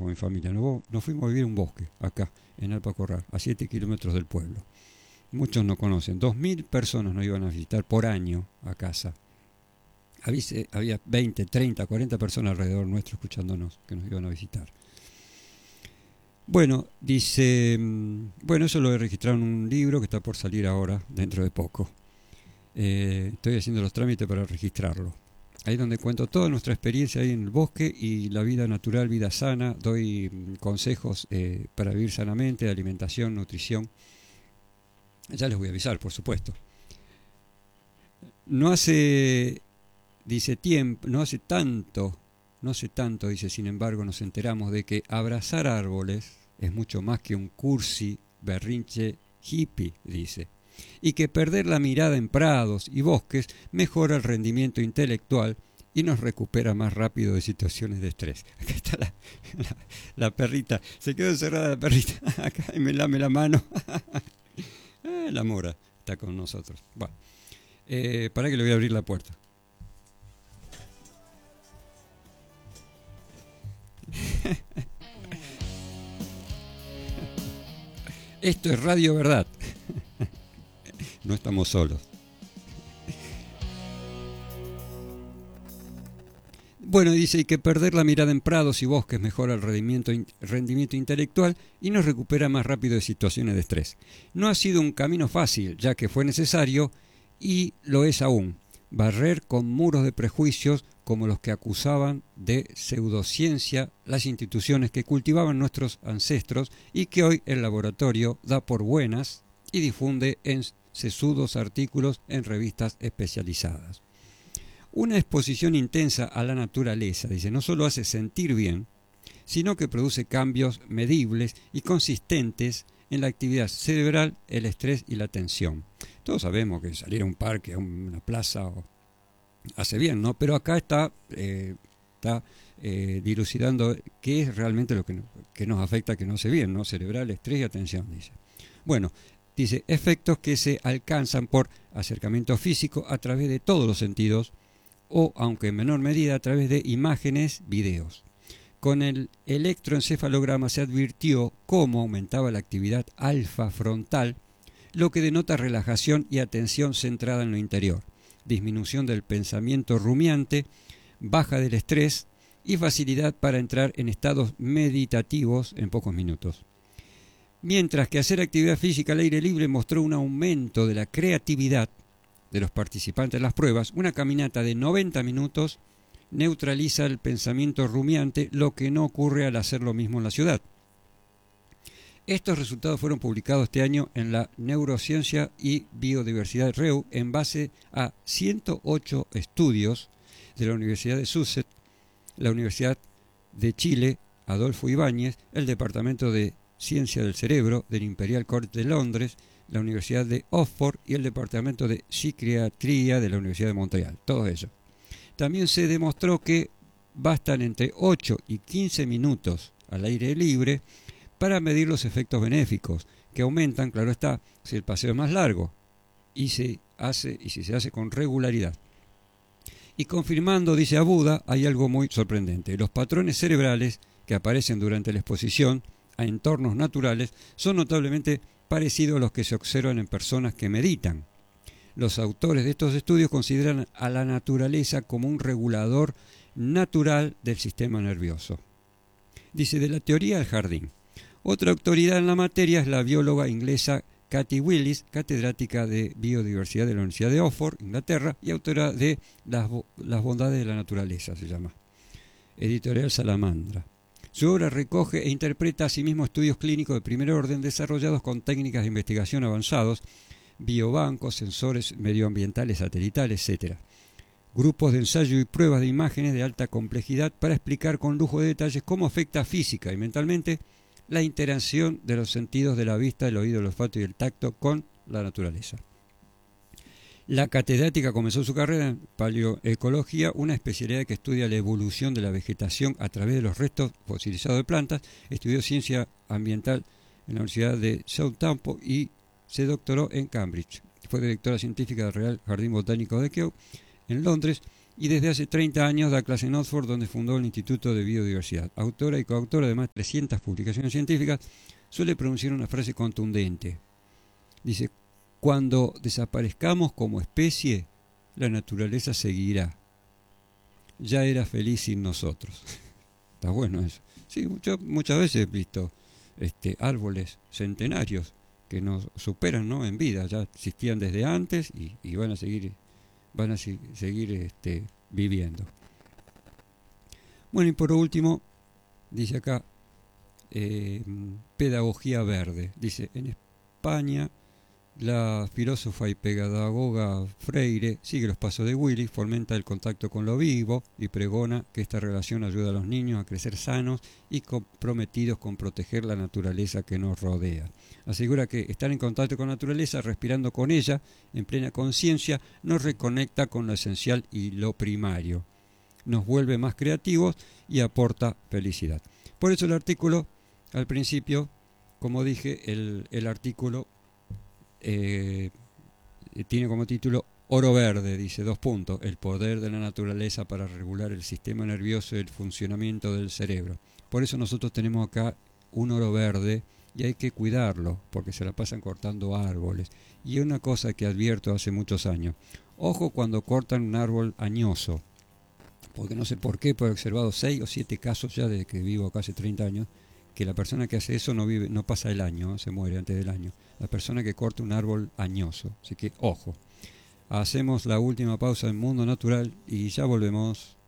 con mi familia. Nos fuimos a vivir a un bosque, acá, en Alpacorral, a 7 kilómetros del pueblo. Muchos no conocen. 2.000 personas nos iban a visitar por año a casa. Había 20, 30, 40 personas alrededor nuestro escuchándonos, que nos iban a visitar. Bueno, dice, eso lo he registrado en un libro que está por salir ahora, dentro de poco. Estoy haciendo los trámites para registrarlo. Ahí donde cuento toda nuestra experiencia ahí en el bosque y la vida natural, vida sana. Doy consejos para vivir sanamente, de alimentación, nutrición. Ya les voy a avisar, por supuesto. No hace tanto, dice, sin embargo, nos enteramos de que abrazar árboles es mucho más que un cursi berrinche hippie, dice, y que perder la mirada en prados y bosques mejora el rendimiento intelectual y nos recupera más rápido de situaciones de estrés. Acá está la perrita, se quedó encerrada la perrita, acá y me lame la mano. La mora está con nosotros. Bueno, para que le voy a abrir la puerta. Esto es Radio Verdad. No estamos solos. Bueno, dice, y que perder la mirada en prados y bosques mejora el rendimiento intelectual y nos recupera más rápido de situaciones de estrés. No ha sido un camino fácil, ya que fue necesario, y lo es aún, barrer con muros de prejuicios como los que acusaban de pseudociencia las instituciones que cultivaban nuestros ancestros y que hoy el laboratorio da por buenas y difunde en sesudos artículos en revistas especializadas. Una exposición intensa a la naturaleza, dice, no solo hace sentir bien, sino que produce cambios medibles y consistentes en la actividad cerebral, el estrés y la tensión. Todos sabemos que salir a un parque, a una plaza, hace bien, ¿no? Pero acá está dilucidando qué es realmente lo que nos afecta, que no hace bien, ¿no? Cerebral, estrés y atención, dice. Bueno, dice, efectos que se alcanzan por acercamiento físico a través de todos los sentidos, o, aunque en menor medida, a través de imágenes, videos. Con el electroencefalograma se advirtió cómo aumentaba la actividad alfa frontal, lo que denota relajación y atención centrada en lo interior, disminución del pensamiento rumiante, baja del estrés y facilidad para entrar en estados meditativos en pocos minutos. Mientras que hacer actividad física al aire libre mostró un aumento de la creatividad de los participantes de las pruebas, una caminata de 90 minutos neutraliza el pensamiento rumiante, lo que no ocurre al hacer lo mismo en la ciudad. Estos resultados fueron publicados este año en la Neurociencia y Biodiversidad REU en base a 108 estudios de la Universidad de Sussex, la Universidad de Chile, Adolfo Ibáñez, el Departamento de Ciencia del Cerebro del Imperial College de Londres, la Universidad de Oxford y el Departamento de Psiquiatría de la Universidad de Montreal. Todo ello. También se demostró que bastan entre 8 y 15 minutos al aire libre para medir los efectos benéficos, que aumentan, claro está, si el paseo es más largo y si se hace con regularidad. Y confirmando, dice Abuda, hay algo muy sorprendente. Los patrones cerebrales que aparecen durante la exposición a entornos naturales son notablemente parecidos a los que se observan en personas que meditan. Los autores de estos estudios consideran a la naturaleza como un regulador natural del sistema nervioso. Dice, de la teoría al jardín. Otra autoridad en la materia es la bióloga inglesa Kathy Willis, catedrática de biodiversidad de la Universidad de Oxford, Inglaterra, y autora de Las bondades de la naturaleza, se llama. Editorial Salamandra. Su obra recoge e interpreta asimismo estudios clínicos de primer orden desarrollados con técnicas de investigación avanzados, biobancos, sensores medioambientales satelitales, etc. Grupos de ensayo y pruebas de imágenes de alta complejidad para explicar con lujo de detalles cómo afecta física y mentalmente la interacción de los sentidos de la vista, el oído, el olfato y el tacto con la naturaleza. La catedrática comenzó su carrera en paleoecología, una especialidad que estudia la evolución de la vegetación a través de los restos fosilizados de plantas. Estudió ciencia ambiental en la Universidad de Southampton y se doctoró en Cambridge. Fue directora científica del Real Jardín Botánico de Kew en Londres y desde hace 30 años da clase en Oxford, donde fundó el Instituto de Biodiversidad. Autora y coautora de más de 300 publicaciones científicas, suele pronunciar una frase contundente. Dice, cuando desaparezcamos como especie, la naturaleza seguirá. Ya era feliz sin nosotros. Está bueno eso. Sí, muchas veces he visto árboles centenarios que nos superan, ¿no?, en vida. Ya existían desde antes y van a seguir viviendo. Bueno, y por último, dice acá, pedagogía verde. Dice, en España, la filósofa y pedagoga Freire sigue los pasos de Willy, fomenta el contacto con lo vivo y pregona que esta relación ayuda a los niños a crecer sanos y comprometidos con proteger la naturaleza que nos rodea. Asegura que estar en contacto con la naturaleza, respirando con ella, en plena conciencia, nos reconecta con lo esencial y lo primario. Nos vuelve más creativos y aporta felicidad. Por eso el artículo, al principio, como dije, el artículo tiene como título Oro Verde, dice, 2 puntos, el poder de la naturaleza para regular el sistema nervioso y el funcionamiento del cerebro. Por eso nosotros tenemos acá un oro verde y hay que cuidarlo, porque se la pasan cortando árboles. Y una cosa que advierto hace muchos años, ojo cuando cortan un árbol añoso, porque no sé por qué, pero he observado 6 o 7 casos ya desde que vivo acá hace 30 años, que la persona que hace eso no pasa el año, se muere antes del año. La persona que corta un árbol añoso. Así que, ojo. Hacemos la última pausa en Mundo Natural y ya volvemos.